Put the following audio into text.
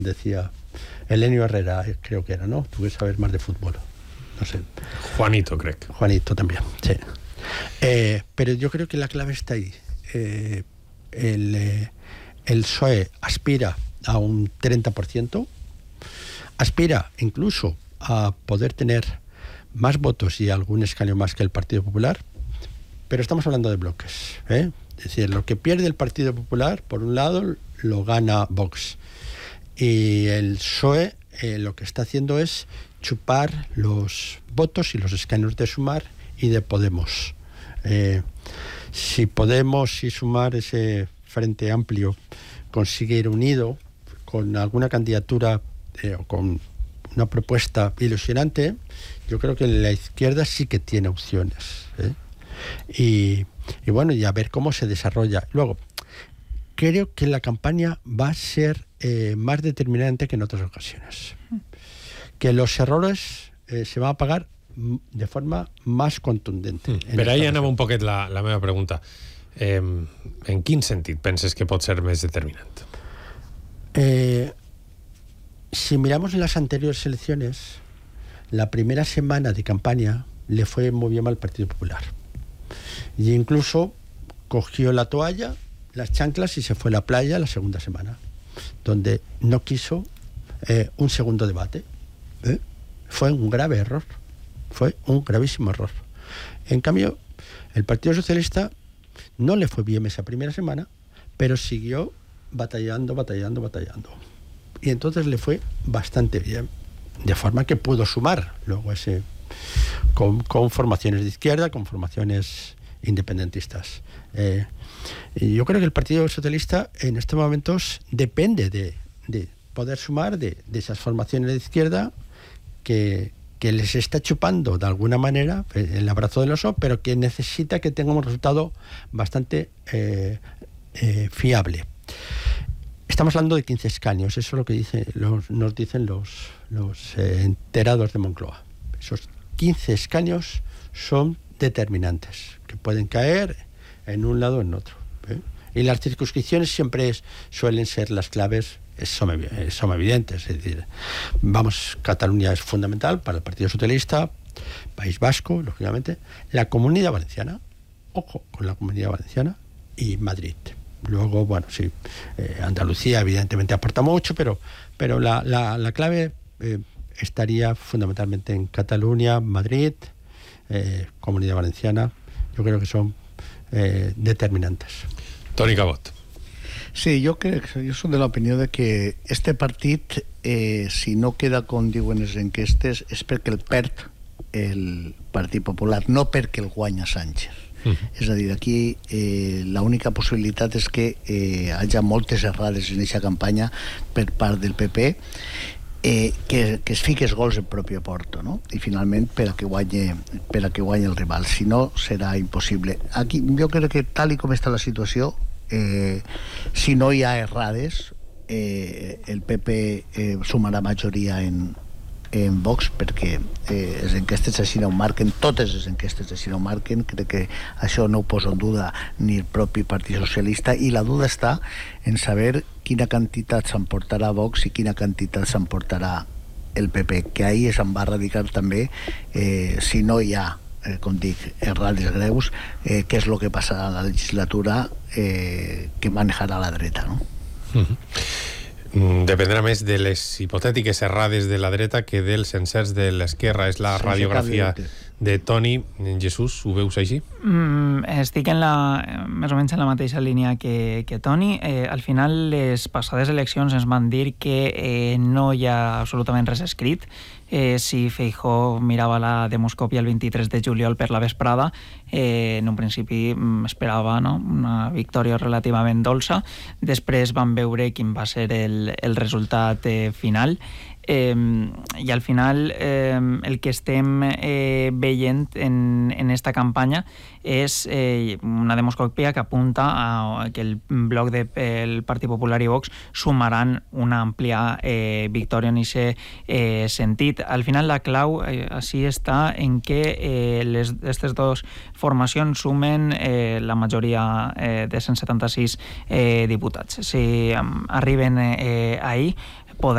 decía Elenio Herrera, creo que era, ¿no? Tú que sabes más de fútbol. No sé. Juanito, creo. Juanito también, sí. Pero yo creo que la clave está ahí. El PSOE aspira a un 30%, aspira incluso a poder tener más votos y algún escaño más que el Partido Popular, pero estamos hablando de bloques, ¿eh? Es decir, lo que pierde el Partido Popular, por un lado, lo gana Vox. Y el PSOE lo que está haciendo es chupar los votos y los escaños de Sumar y de Podemos. Si Podemos y Sumar, ese frente amplio, consigue ir unido con alguna candidatura o con una propuesta ilusionante, yo creo que la izquierda sí que tiene opciones, ¿eh? Y bueno, y a ver cómo se desarrolla. Luego, creo que la campaña va a ser más determinante que en otras ocasiones. Que los errores se van a pagar de forma más contundente. Però ahí anava un poquet la meva pregunta. En quin sentit penses que pot ser més determinant? Si miramos las anteriores elecciones, la primera semana de campaña le fue muy bien al Partido Popular. Y incluso cogió la toalla, las chanclas y se fue a la playa la segunda semana, donde no quiso un segundo debate. Fue un grave error, fue un gravísimo error. En cambio, el Partido Socialista no le fue bien esa primera semana, pero siguió batallando. Y entonces le fue bastante bien, de forma que pudo sumar luego con formaciones de izquierda, con formaciones independentistas. Y yo creo que el Partido Socialista en estos momentos depende de poder sumar de esas formaciones de izquierda que les está chupando de alguna manera el abrazo del oso, pero que necesita que tenga un resultado bastante fiable. Estamos hablando de 15 escaños, eso es lo que nos dicen los enterados de Moncloa. Esos 15 escaños son determinantes, que pueden caer en un lado o en otro, ¿eh? Y las circunscripciones siempre suelen ser las claves, son evidentes. Es decir, Cataluña es fundamental para el Partido Socialista, País Vasco, lógicamente, la Comunidad Valenciana, ojo con la Comunidad Valenciana, y Madrid. Luego, bueno, sí, Andalucía evidentemente aporta mucho, pero la clave estaría fundamentalmente en Cataluña, Madrid, Comunidad Valenciana. Yo creo que son determinantes. Toni Cabot. Sí, jo soc de l'opinió de que este partit, si no queda com diuen les enquestes, és perquè el perd el Partit Popular, no perquè el guanya Sánchez. És a dir, aquí l'única possibilitat és que hi hagi moltes errades en aquesta campanya per part del PP, que es fiqui els gols en pròpia porta, no? I finalment per a que guanyi el rival, si no serà impossible. Aquí jo crec que tal com està la situació, si no hi ha errades, el PP sumarà majoria en Vox, perquè les enquestes així no ho marquen, totes les enquestes així no ho marquen. Crec que això no ho posa en duda ni el propi Partit Socialista, i la duda està en saber quina quantitat s'emportarà Vox i quina quantitat s'emportarà el PP, que ahí se'n va radicar també, si no hi ha, com dic, errades greus, què és el que passarà a la legislatura que manejarà la dreta, no? Dependrà més de les hipotètiques errades de la dreta que dels encerts de l'esquerra. És la radiografia de Toni. Jesús, ho veus així? Estic més o menys en la mateixa línia que Toni. Al final, les passades eleccions ens van dir que no hi ha absolutament res escrit. Si Feijóo mirava la demoscòpia el 23 de juliol per la vesprada, en un principi esperava, no?, una victòria relativament dolça. Després van veure quin va ser el resultat final. I al final el que estem veient en esta campanya és una demoscòpia que apunta a que el bloc del Partit Popular i Vox sumaran una àmplia victòria en aquest sentit. Al final la clau així està en que aquestes dues formacions sumen la majoria de 176 diputats. Si arriben ahí,